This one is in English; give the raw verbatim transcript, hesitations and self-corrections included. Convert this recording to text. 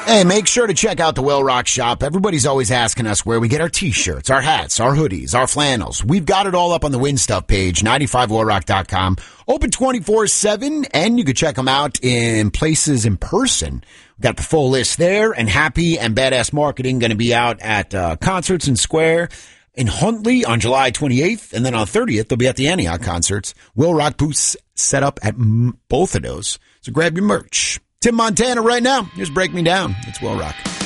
Hey, make sure to check out the Will Rock shop. Everybody's always asking us where we get our t-shirts, our hats, our hoodies, our flannels. We've got it all up on the Win Stuff page, ninety-five will rock dot com. Open twenty-four seven, and you can check them out in places in person. We've got the full list there, and Happy and Badass Marketing going to be out at uh, Concerts in Square in Huntley on July twenty-eighth, and then on thirtieth, they'll be at the Antioch Concerts. Will Rock booths set up at m- both of those. So grab your merch. Tim Montana right now. Here's Break Me Down. It's Will Rock.